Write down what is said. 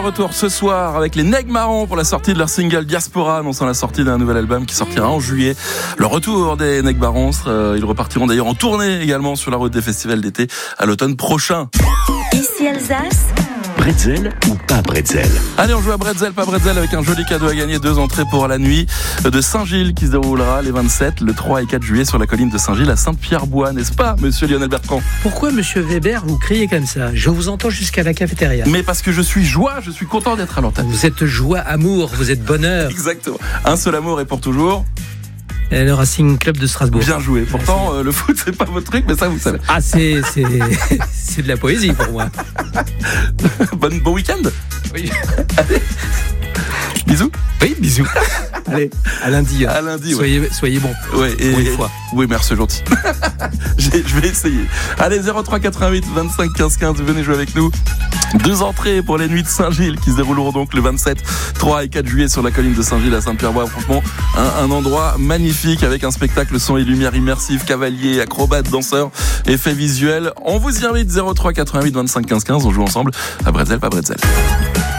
Retour ce soir avec les Nègres Marrons pour la sortie de leur single Diaspora, annonçant la sortie d'un nouvel album qui sortira en juillet. Le retour des Nègres Marrons, ils repartiront d'ailleurs en tournée également sur la route des festivals d'été à l'automne prochain. Ici Alsace. Bretzel ou pas bretzel? Allez, on joue à Bretzel, pas Bretzel, avec un joli cadeau à gagner, 2 entrées pour la nuit de Saint-Gilles qui se déroulera les 27, le 3 et 4 juillet sur la colline de Saint-Gilles à Saint-Pierre-Bois, n'est-ce pas, monsieur Lionel Bertrand? Pourquoi, monsieur Weber, vous criez comme ça? Je vous entends jusqu'à la cafétéria. Mais parce que je suis joie, je suis content d'être à l'antenne. Vous êtes joie, amour, vous êtes bonheur. Exactement. Un seul amour et pour toujours. Et le Racing Club de Strasbourg. Bien joué. Pourtant, le foot, c'est pas votre truc, mais ça, vous savez. Ah, c'est de la poésie pour moi. Bon week-end. Oui. Allez. Bisous. Oui, bisous. Allez, à lundi. À lundi, ouais. Soyez bons. Ouais, pour une fois. Oui, merci, c'est gentil. Je vais essayer. Allez, 03 88 25 15 15, venez jouer avec nous. 2 entrées pour les nuits de Saint-Gilles qui se dérouleront donc le 27, 3 et 4 juillet sur la colline de Saint-Gilles à Saint-Pierre-Bois. Franchement, un endroit magnifique avec un spectacle son et lumière immersif, cavaliers, acrobates, danseurs, effets visuels. On vous y invite, 03 88 25 15 15. On joue ensemble à Bretzel, pas Bretzel.